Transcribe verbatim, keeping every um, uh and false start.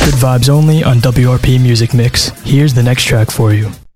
Good vibes only on W R P Music Mix. Here's the next track for you.